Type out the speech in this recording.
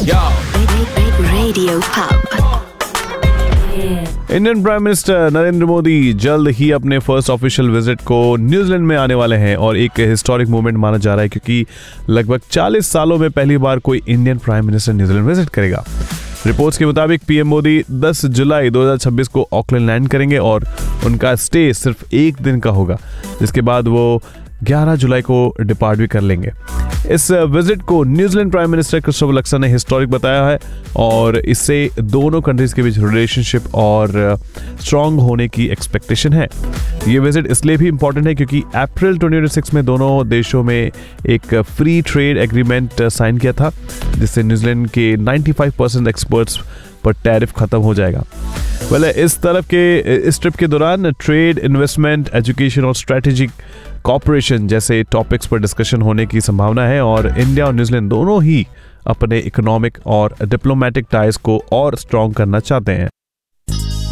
Radio Hub. Indian prime minister Narendra Modi जल्द ही अपने first official visit को न्यूजीलैंड में आने वाले हैं और एक हिस्टोरिक मूवमेंट माना जा रहा है क्योंकि लगभग 40 सालों में पहली बार कोई Indian prime minister New Zealand visit करेगा। रिपोर्ट्स के मुताबिक पीएम मोदी 10 जुलाई 2026 को ऑकलैंड लैंड करेंगे और उनका स्टे सिर्फ एक दिन का होगा, जिसके बाद वो 11 जुलाई को डिपार्ट भी कर लेंगे। इस विजिट को New Zealand prime minister Christopher Luxon ने हिस्टोरिक बताया है और इससे दोनों कंट्रीज के बीच रिलेशनशिप और स्ट्रांग होने की एक्सपेक्टेशन है। ये विजिट इसलिए भी इंपॉर्टेंट है क्योंकि अप्रैल 2026 में दोनों देशों में एक फ्री ट्रेड एग्रीमेंट साइन किया था, जिससे न्यूजीलैंड के 95% एक्सपोर्ट्स पर टैरिफ खत्म हो जाएगा। इस ट्रिप के दौरान ट्रेड, इन्वेस्टमेंट, एजुकेशन और स्ट्रेटेजिक कॉपरेशन जैसे टॉपिक्स पर डिस्कशन होने की संभावना है और इंडिया और न्यूजीलैंड दोनों ही अपने इकोनॉमिक और डिप्लोमेटिक टाइज को और स्ट्रॉन्ग करना चाहते हैं।